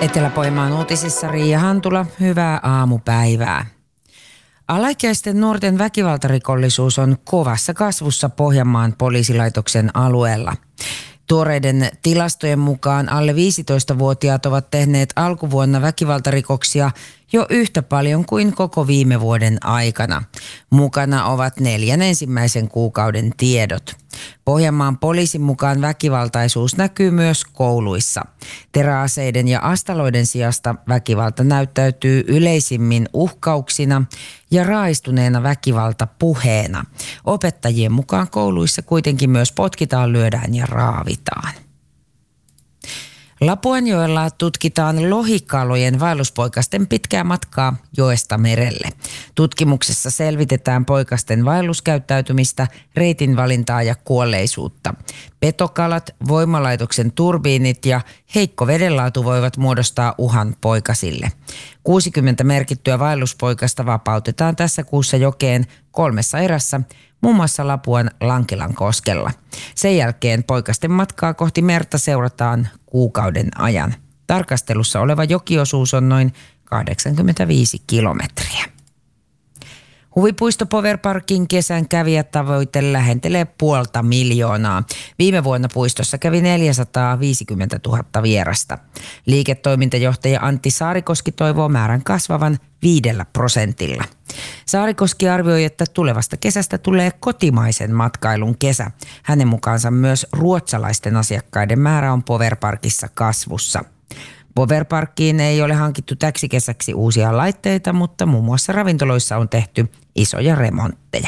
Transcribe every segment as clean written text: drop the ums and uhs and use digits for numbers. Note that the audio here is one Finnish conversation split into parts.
Etelä-Pohjanmaan uutisissa Riia Hantula, hyvää aamupäivää. Alaikäisten nuorten väkivaltarikollisuus on kovassa kasvussa Pohjanmaan poliisilaitoksen alueella. Tuoreiden tilastojen mukaan alle 15-vuotiaat ovat tehneet alkuvuonna väkivaltarikoksia jo yhtä paljon kuin koko viime vuoden aikana. Mukana ovat 4 ensimmäisen kuukauden tiedot. Pohjanmaan poliisin mukaan väkivaltaisuus näkyy myös kouluissa. Teräaseiden ja astaloiden sijasta väkivalta näyttäytyy yleisimmin uhkauksina ja raaistuneena väkivaltapuheena. Opettajien mukaan kouluissa kuitenkin myös potkitaan, lyödään ja raavitaan. Lapuanjoella tutkitaan lohikalojen vaelluspoikasten pitkää matkaa joesta merelle. Tutkimuksessa selvitetään poikasten vaelluskäyttäytymistä, reitin valintaa ja kuolleisuutta. Petokalat, voimalaitoksen turbiinit ja heikko vedenlaatu voivat muodostaa uhan poikasille. 60 merkittyä vaelluspoikasta vapautetaan tässä kuussa jokeen 3 erässä, muun muassa Lapuan Lankilan koskella. Sen jälkeen poikasten matkaa kohti merta seurataan kuukauden ajan. Tarkastelussa oleva jokiosuus on noin 85 kilometriä. Huvipuisto Powerparkin kesän kävijätavoite lähentelee 500 000. Viime vuonna puistossa kävi 450 000 vierasta. Liiketoimintajohtaja Antti Saarikoski toivoo määrän kasvavan 5%. Saarikoski arvioi, että tulevasta kesästä tulee kotimaisen matkailun kesä. Hänen mukaansa myös ruotsalaisten asiakkaiden määrä on Powerparkissa kasvussa. Powerparkkiin ei ole hankittu täksi kesäksi uusia laitteita, mutta muun muassa ravintoloissa on tehty isoja remontteja.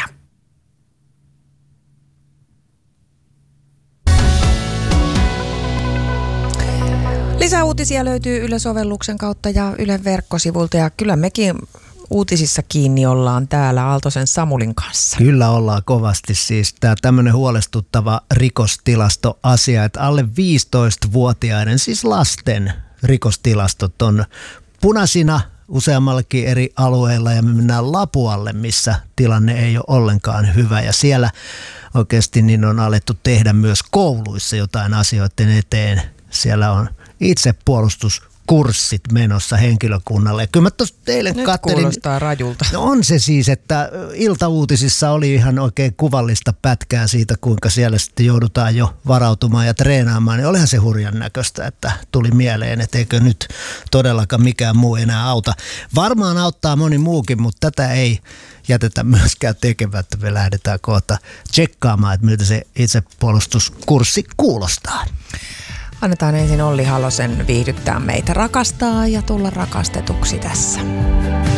Lisää uutisia löytyy Yle-sovelluksen kautta ja Ylen verkkosivulta ja kyllä mekin uutisissa kiinni ollaan täällä Aaltosen Samulin kanssa. Kyllä ollaan kovasti siis. Tämä tämmöinen huolestuttava rikostilastoasia, että alle 15-vuotiaiden, siis lasten rikostilastot on punaisina useammallakin eri alueilla ja me mennään Lapualle, missä tilanne ei ole ollenkaan hyvä ja siellä oikeasti niin on alettu tehdä myös kouluissa jotain asioiden eteen. Siellä on itsepuolustuskurssit menossa henkilökunnalle. Ja kyllä mä tuossa eilen nyt kattelin. Kuulostaa rajulta. No on se siis, että iltauutisissa oli ihan oikein kuvallista pätkää siitä, kuinka siellä sitten joudutaan jo varautumaan ja treenaamaan. Niin olihan se hurjan näköistä, että tuli mieleen, että eikö nyt todellakaan mikään muu enää auta. Varmaan auttaa moni muukin, mutta tätä ei jätetä myöskään tekemättä. Me lähdetään kohta tsekkaamaan, että miltä se itsepuolustuskurssi kuulostaa. Annetaan ensin Olli Halosen viihdyttää meitä, rakastaa ja tulla rakastetuksi tässä.